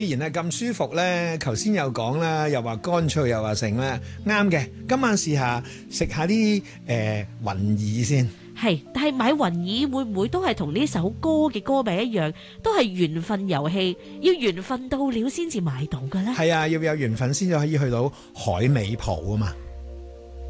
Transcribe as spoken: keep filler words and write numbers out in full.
既然係咁舒服咧，頭先又講啦，又話乾脆又話成啦，啱嘅。今晚試下食下啲誒雲耳先。 係，但係買雲耳會唔會都係同呢首歌嘅歌名一樣，都係緣分遊戲，要緣分到了先至買到嘅咧？ 係啊，要有緣分先至可以去到海味鋪啊嘛。